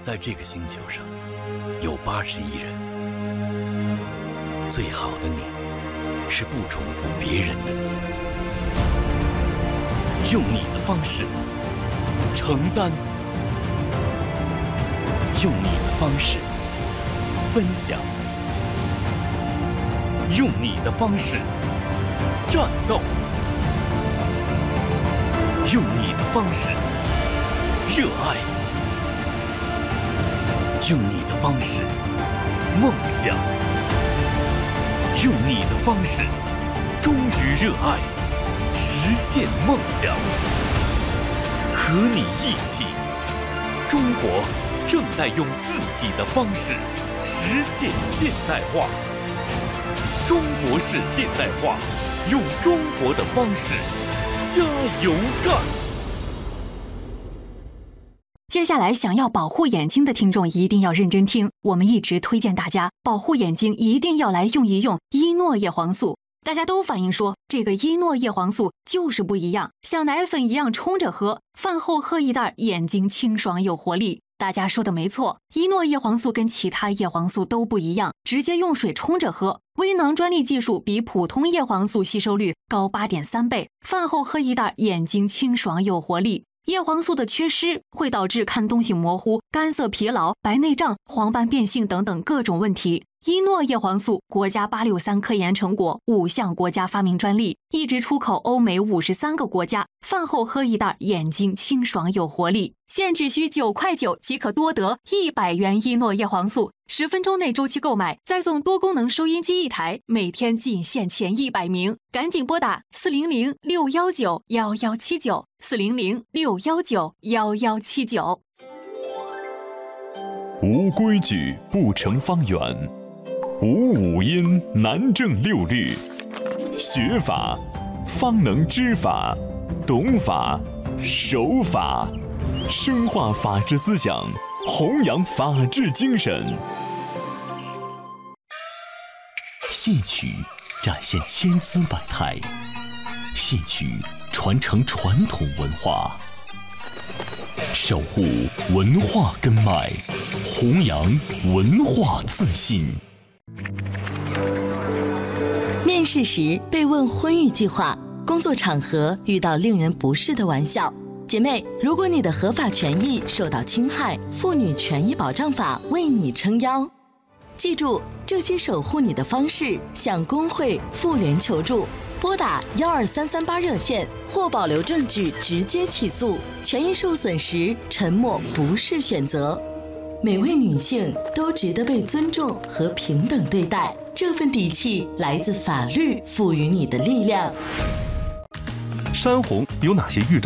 在这个星球上有81亿人，最好的你是不重复别人的你，用你的方式承担，用你的方式分享，用你的方式战斗，用你的方式热爱，用你的方式梦想，用你的方式忠于热爱，实现梦想。和你一起，中国正在用自己的方式实现现代化。中国式现代化，用中国的方式加油干！ 接下来想要保护眼睛的听众一定要认真听，我们一直推荐大家保护眼睛一定要来用一用伊诺叶黄素。大家都反映说这个伊诺叶黄素就是不一样，像奶粉一样冲着喝，饭后喝一袋，眼睛清爽有活力。大家说的没错，伊诺叶黄素跟其他叶黄素都不一样，直接用水冲着喝。微囊专利技术比普通叶黄素吸收率高8.3倍，饭后喝一袋，眼睛清爽有活力。叶黄素的缺失会导致看东西模糊、干涩疲劳、白内障、黄斑变性等等各种问题。伊诺叶黄素国家863科研成果，5项国家发明专利，一直出口欧美53个国家。饭后喝一袋，眼睛清爽有活力。现只需9.9块即可多得100元伊诺叶黄素，10分钟内周期购买，再送多功能收音机1台，每天仅限前100名，赶紧拨打400-619-1179，400-619-1179。 无规矩不成方圆，无五音难正六律。学法方能知法，懂法守法，深化法治思想，弘扬法治精神。戏曲展现千姿百态，戏曲传承传统文化，守护文化根脉，弘扬文化自信。 面试时被问婚育计划，工作场合遇到令人不适的玩笑，姐妹，如果你的合法权益受到侵害，妇女权益保障法为你撑腰。记住，这些守护你的方式，向工会、妇联求助，拨打12338热线或保留证据直接起诉。权益受损时，沉默不是选择。每位女性都值得被尊重和平等对待，这份底气来自法律赋予你的力量。 山洪有哪些预兆？